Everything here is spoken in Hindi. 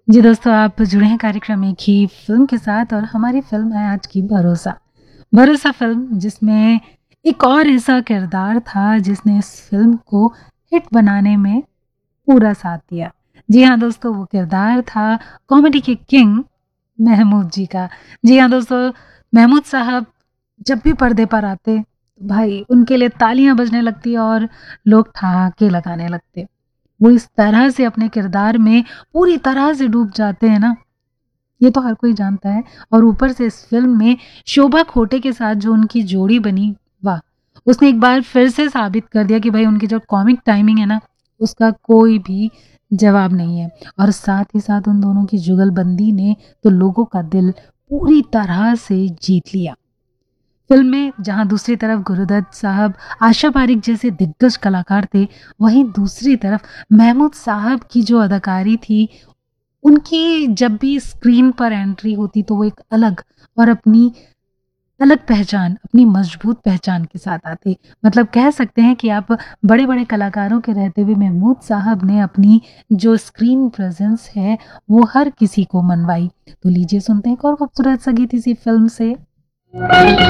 जी दोस्तों, आप जुड़े हैं कार्यक्रम एक ही फ़िल्म के साथ और हमारी फ़िल्म है आज की भरोसा। भरोसा फ़िल्म जिसमें एक और ऐसा किरदार था जिसने इस फ़िल्म को हिट बनाने में पूरा साथ दिया। जी हाँ दोस्तों, वो किरदार था कॉमेडी के किंग महमूद जी का। जी हाँ दोस्तों, महमूद साहब जब भी पर्दे पर आते, भाई उनके लिए तालियाँ बजने लगती और लोग ठहाके लगाने लगते। वो इस तरह से अपने किरदार में पूरी तरह से डूब जाते हैं ना, ये तो हर कोई जानता है। और ऊपर से इस फ़िल्म में शोभा खोटे के साथ जो उनकी जोड़ी बनी, वाह! उसने एक बार फिर से साबित कर दिया कि भाई उनकी जो कॉमिक टाइमिंग है ना, उसका कोई भी जवाब नहीं है। और साथ ही साथ उन दोनों की जुगलबंदी ने तो लोगों का दिल पूरी तरह से जीत लिया। फ़िल्म में जहाँ दूसरी तरफ गुरुदत्त साहब, आशा पारेख जैसे दिग्गज कलाकार थे, वहीं दूसरी तरफ महमूद साहब की जो अदाकारी थी, उनकी जब भी स्क्रीन पर एंट्री होती तो वो एक अलग और अपनी अलग पहचान, अपनी मजबूत पहचान के साथ आते। मतलब कह सकते हैं कि आप बड़े-बड़े कलाकारों के रहते हुए महमूद साहब ने अपनी जो स्क्रीन प्रेज़ेंस है, वो हर किसी को मनवाई। तो लीजिए सुनते हैं एक और खूबसूरत सा गीत इसी फ़िल्म से।